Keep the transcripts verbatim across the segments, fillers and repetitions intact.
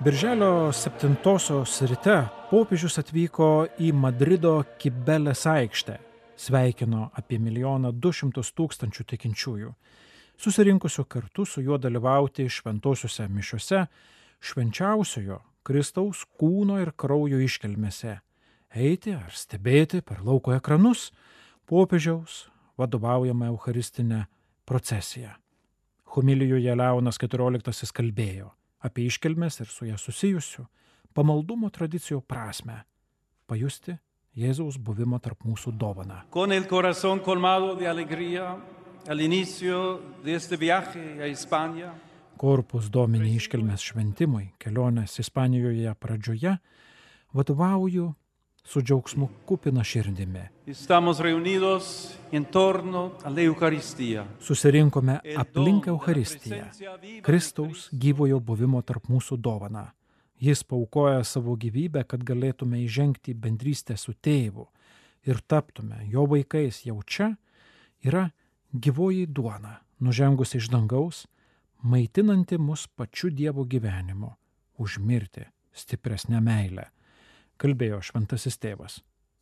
Birželio septintosios ryte popiežius atvyko į Madrido Kibelės aikštę. Sveikino apie milijoną du šimtus tūkstančių tikinčiųjų, susirinkusių kartu su juo dalyvauti šventosiuose mišiuose, švenčiausiojo Kristaus kūno ir kraujo iškilmėse, eiti ar stebėti per lauko ekranus popiežiaus vadovaujamą eucharistinę procesiją. Homilijoje Leonas keturioliktasis kalbėjo apie iškilmes ir su ją susijusių pamaldumo tradicijų prasmę, pajusti Jėzaus buvimo tarp mūsų dovaną. Con el corazón colmado de alegría al inicio de este viaje a España. Corpus Domini iškilmės šventimui kelionės Ispanijoje pradžioje vadovauju su džiaugsmu kupina širdimi. Estamos reunidos en torno a la Eucaristía. Susirinkome aplink Eucharistiją, Kristaus gyvojo buvimo tarp mūsų dovaną. Jis paaukoja savo gyvybę, kad galėtume įžengti į bendrystę su tėvu ir taptume jo vaikais. Jau čia yra gyvoji duona, nužengusi iš dangaus, maitinanti mus pačiu Dievo gyvenimu, užmirti stipresnę meilę, kalbėjo šventasis tėvas.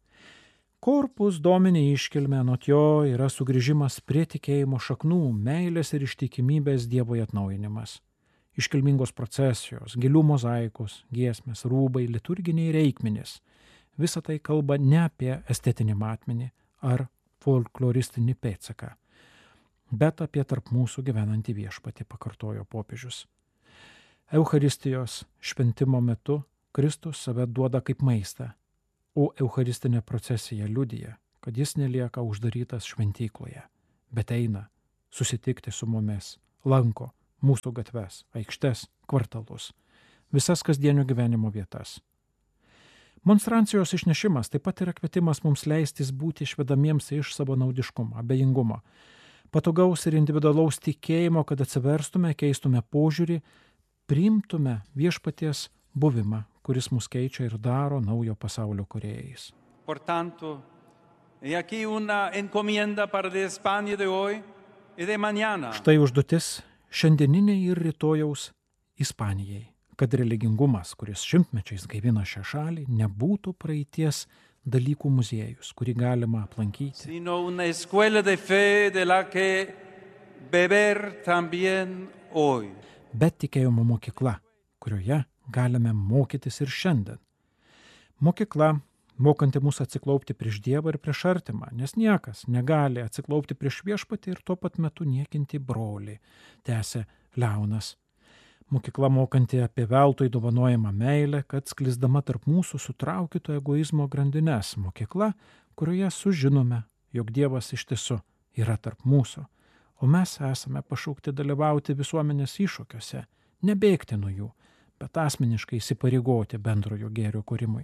Corpus Domini iškilmė anot jo yra sugrįžimas prie tikėjimo šaknų, meilės ir ištikimybės Dievui atnaujinimas. Iškilmingos procesijos, gilių mozaikos, giesmės, rūbai, liturginiai reikmenys. Visa tai kalba ne apie estetinį matmenį ar folkloristinį pėdsaką, bet apie tarp mūsų gyvenantį viešpatį, pakartojo popiežius. Eucharistijos šventimo metu Kristus save duoda kaip maistą, o eucharistinė procesija liudija, kad jis nelieka uždarytas šventykloje, bet eina susitikti su mumis, lanko mūsų gatves, aikštes, kvartalus, visas kasdienio gyvenimo vietas. Monstrancijos išnešimas taip pat yra kvietimas mums leistis būti išvedamiems iš savo naudiškumo, abejingumo, patogaus ir individualaus tikėjimo, kad atsiverstume, keistume požiūrį, priimtume viešpaties buvimą, kuris mus keičia ir daro naujo pasaulio kūrėjais. Por tanto, he aquí una encomienda para de España de hoy y de mañana. Štai užduotis šiandieniniai ir rytojaus Ispanijai, kad religingumas, kuris šimtmečiais gaivina šią šalį, nebūtų praeities dalykų muziejus, kurį galima aplankyti, Sino una escuela de fe de la que beber también hoy. bet tikėjimo mokykla, kurioje galime mokytis ir šiandien. Mokykla, mokanti mus atsiklaupti prieš Dievą ir prieš artimą, nes niekas negali atsiklaupti prieš viešpatį ir tuo pat metu niekinti brolį, tęsė Leonas. Mokykla mokanti apie veltui dovanojamą meilę, kad sklisdama tarp mūsų sutraukytų egoizmo grandines. Mokykla, kurioje sužinome, jog Dievas iš tiesų yra tarp mūsų, o mes esame pašaukti dalyvauti visuomenės iššūkiuose, nebėgti nuo jų, bet asmeniškai įsipareigoti bendrojo gėrio kūrimui.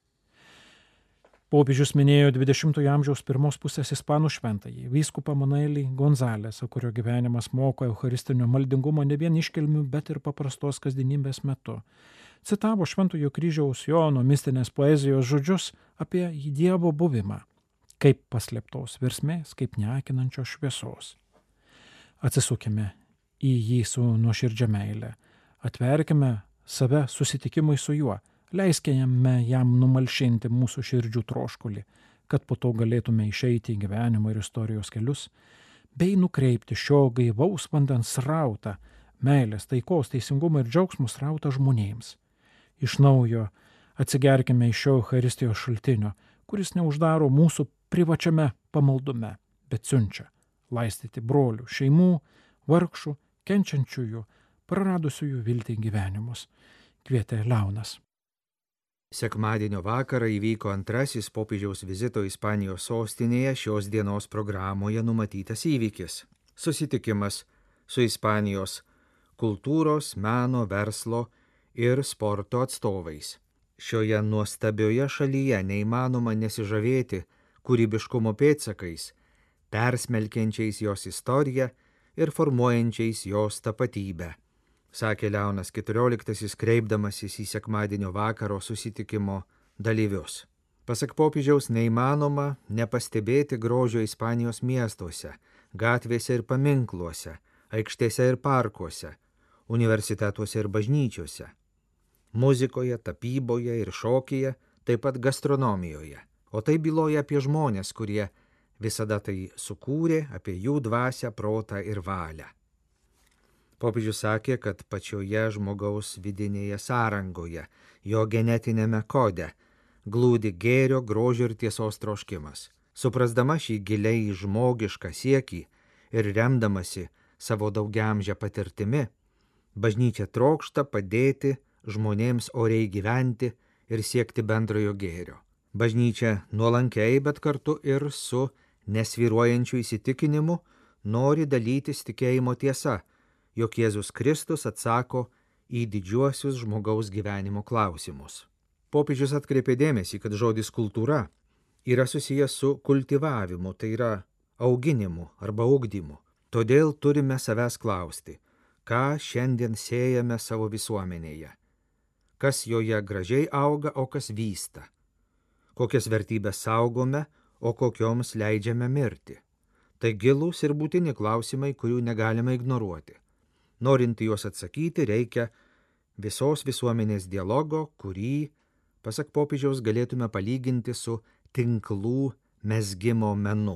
Popiežius minėjo dvidešimtojo amžiaus pirmos pusės ispanų šventąjį, vyskupą Manuelį Gonzalesą, kurio gyvenimas moko eucharistinio maldingumo ne vien iškilmių, bet ir paprastos kasdienybės metu. Citavo Šventojo kryžiaus Jono mistinės poezijos žodžius apie Dievo buvimą, kaip paslėptos versmės, kaip neakinančios šviesos. Atsisukime į jį su nuoširdžia meile, atverkime save susitikimui su juo, leiskime jam numalšinti mūsų širdžių troškulį, kad po to galėtume išeiti į gyvenimo ir istorijos kelius, bei nukreipti šio gaivaus vandens srautą, meilės, taikos, teisingumo ir džiaugsmo srautą žmonėms. Iš naujo atsigerkime iš šio Eucharistijos šaltinio, kuris neuždaro mūsų privačiame pamaldume, bet siunčia laistyti brolių, šeimų, vargšų, kenčiančiųjų, praradusiųjų viltį gyvenimus, kvietė Leonas. Sekmadienio vakarą įvyko antrasis popiežiaus vizito Ispanijos sostinėje šios dienos programoje numatytas įvykis – susitikimas su Ispanijos kultūros, meno, verslo ir sporto atstovais. Šioje nuostabioje šalyje neįmanoma nesižavėti kūrybiškumo pėdsakais, persmelkiančiais jos istoriją ir formuojančiais jos tapatybę, sakė Leonas keturioliktasis, kreipdamasis į sekmadienio vakaro susitikimo dalyvius. Pasak popiežiaus, neįmanoma nepastebėti grožio Ispanijos miestuose, gatvėse ir paminkluose, aikštėse ir parkuose, universitetuose ir bažnyčiose. muzikoje, tapyboje ir šokyje, taip pat gastronomijoje. O tai byloja apie žmonės, kurie visada tai sukūrė, apie jų dvasią, protą ir valią. Popiežius sakė, kad pačioje žmogaus vidinėje sąrangoje, jo genetinėme kode, glūdi gėrio, grožio ir tiesos troškimas. Suprasdama šį giliai žmogišką siekį ir remdamasi savo daugiamžę patirtimi, bažnyčia trokšta padėti žmonėms oriai gyventi ir siekti bendrojo gėrio. Bažnyčia nuolankiai, bet kartu ir su nesvyruojančiu įsitikinimu nori dalytis tikėjimo tiesa, jog Jėzus Kristus atsako į didžiuosius žmogaus gyvenimo klausimus. Popiežius atkreipė dėmesį, kad žodis kultūra yra susijęs su kultivavimu, tai yra auginimu arba ugdymu. Todėl turime savęs klausti, ką šiandien siejame savo visuomenėje, kas joje gražiai auga, o kas vysta, kokias vertybės saugome, o kokioms leidžiame mirti. Tai gilūs ir būtini klausimai, kurių negalime ignoruoti. Norint juos atsakyti, reikia visos visuomenės dialogo, kurį, pasak popiežiaus, galėtume palyginti su tinklų mezgimo menu.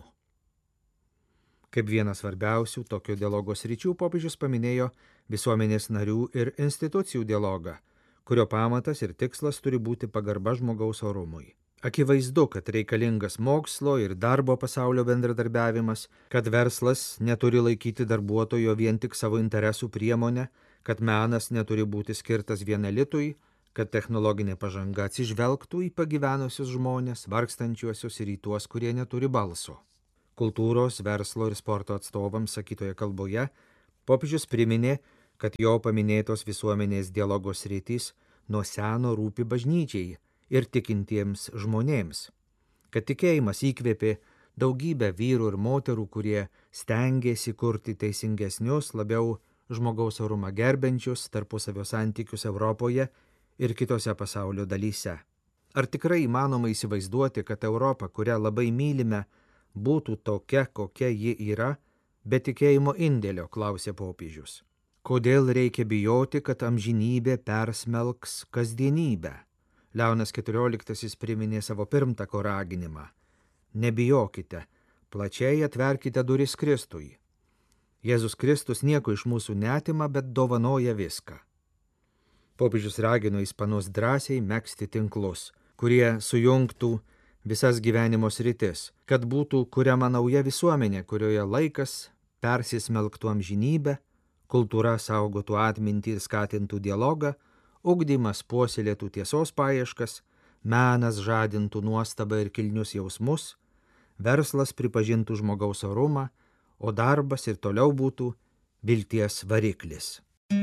Kaip vieną svarbiausių tokio dialogo sričių popiežius paminėjo visuomenės narių ir institucijų dialogą, kurio pamatas ir tikslas turi būti pagarba žmogaus orumui. Akivaizdu, kad reikalingas mokslo ir darbo pasaulio bendradarbiavimas, kad verslas neturi laikyti darbuotojo vien tik savo interesų priemonę, kad menas neturi būti skirtas vienelitui, kad technologinė pažanga atsižvelgtų į pagyvenusius žmonės, vargstančiuosius ir į tuos, kurie neturi balso. Kultūros, verslo ir sporto atstovams sakytoje kalboje popiežius priminė, kad jo paminėtos visuomenės dialogos sritys nuo seno rūpi bažnyčiai ir tikintiems žmonėms, kad tikėjimas įkvėpė daugybę vyrų ir moterų, kurie stengėsi kurti teisingesnius, labiau žmogaus orumą gerbiančius tarpusavio santykius Europoje ir kitose pasaulio dalyse. Ar tikrai įmanoma įsivaizduoti, kad Europa, kurią labai mylime, būtų tokia, kokia ji yra, be tikėjimo indėlio, klausė popiežius. Kodėl reikia bijoti, kad amžinybė persmelks kasdienybę? Leonas keturioliktasis priminė savo pirmtako raginimą. Nebijokite, plačiai atverkite duris Kristui. Jėzus Kristus nieko iš mūsų neatima, bet dovanoja viską. Popiežius ragino ispanus drąsiai megzti tinklus, kurie sujungtų visas gyvenimo sritis, kad būtų kuriama nauja visuomenė, kurioje laikas persismelktų amžinybę, kultūra saugotų atmintį ir skatintų dialogą, ugdymas puoselėtų tiesos paieškas, menas žadintų nuostabą ir kilnius jausmus, verslas pripažintų žmogaus orumą, o darbas ir toliau būtų vilties variklis.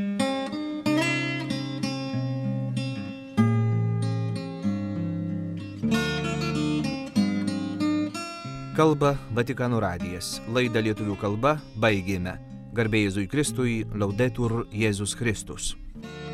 Kalba Vatikano radijas. Laidą lietuvių kalba baigėme. Garbė Jėzui Kristui, Laudetur Jėzus Kristus.